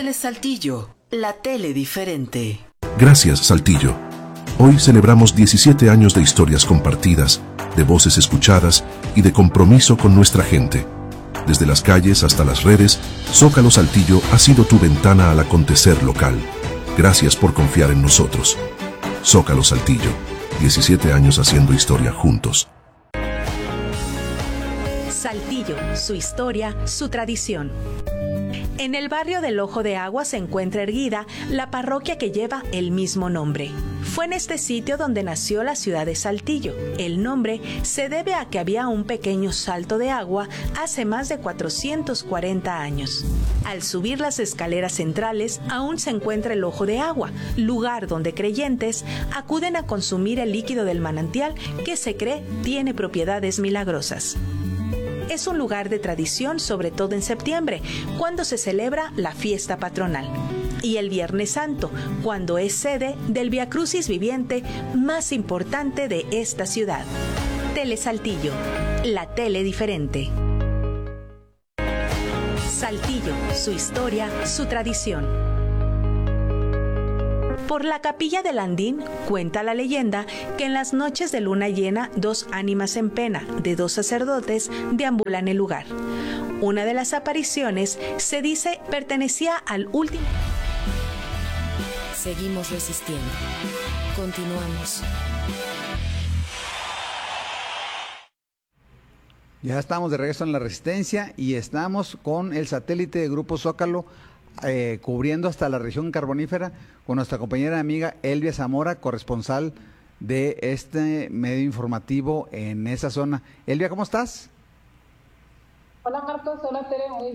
Tele Saltillo, la tele diferente. Gracias, Saltillo. Hoy celebramos 17 años de historias compartidas, de voces escuchadas y de compromiso con nuestra gente. Desde las calles hasta las redes, Zócalo Saltillo ha sido tu ventana al acontecer local. Gracias por confiar en nosotros. Zócalo Saltillo, 17 años haciendo historia juntos. Saltillo, su historia, su tradición. En el barrio del Ojo de Agua se encuentra erguida la parroquia que lleva el mismo nombre. Fue en este sitio donde nació la ciudad de Saltillo. El nombre se debe a que había un pequeño salto de agua hace más de 440 años. Al subir las escaleras centrales aún se encuentra el Ojo de Agua, lugar donde creyentes acuden a consumir el líquido del manantial que se cree tiene propiedades milagrosas. Es un lugar de tradición, sobre todo en septiembre, cuando se celebra la fiesta patronal. Y el Viernes Santo, cuando es sede del Viacrucis viviente más importante de esta ciudad. Tele Saltillo, la tele diferente. Saltillo, su historia, su tradición. Por la capilla del Andín cuenta la leyenda que en las noches de luna llena 2 ánimas en pena de 2 sacerdotes deambulan el lugar. Una de las apariciones se dice pertenecía al último. Seguimos resistiendo. Continuamos. Ya estamos de regreso en La Resistencia y estamos con el satélite de Grupo Zócalo cubriendo hasta la región carbonífera con nuestra compañera amiga Elvia Zamora, corresponsal de este medio informativo en esa zona. Elvia, ¿cómo estás? Hola Marcos, hola Tere, muy bien.